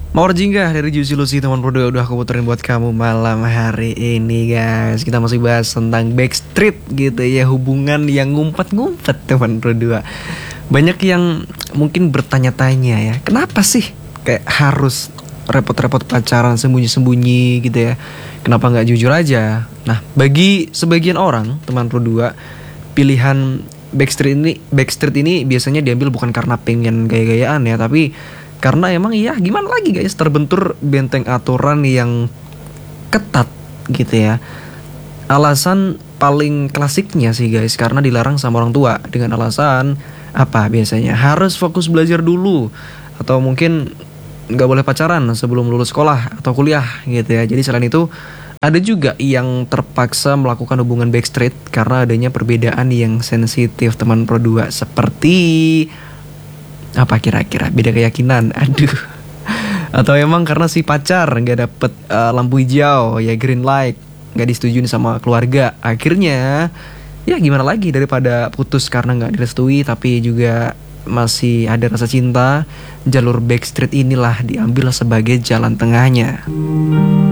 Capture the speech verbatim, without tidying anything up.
Mawar Jingga dari Juicy Lucy teman berdua udah aku puterin buat kamu malam hari ini guys. Kita masih bahas tentang Backstreet gitu ya, hubungan yang ngumpet-ngumpet teman berdua. Banyak yang mungkin bertanya-tanya ya, kenapa sih kayak harus repot-repot pacaran sembunyi-sembunyi gitu ya? Kenapa nggak jujur aja? Nah, bagi sebagian orang teman berdua, pilihan Backstreet ini Backstreet ini biasanya diambil bukan karena pengen gaya-gayaan ya, tapi karena emang ya gimana lagi guys, terbentur benteng aturan yang ketat gitu ya. Alasan paling klasiknya sih guys, karena dilarang sama orang tua dengan alasan apa biasanya? Harus fokus belajar dulu, atau mungkin nggak boleh pacaran sebelum lulus sekolah atau kuliah gitu ya. Jadi selain itu ada juga yang terpaksa melakukan hubungan Backstreet karena adanya perbedaan yang sensitif teman pro dua, seperti apa kira-kira? Beda keyakinan, aduh. Atau emang karena si pacar nggak dapet uh, lampu hijau, ya green light, nggak disetujui sama keluarga. Akhirnya, ya gimana lagi daripada putus karena nggak direstui, tapi juga masih ada rasa cinta. Jalur Backstreet inilah diambil sebagai jalan tengahnya.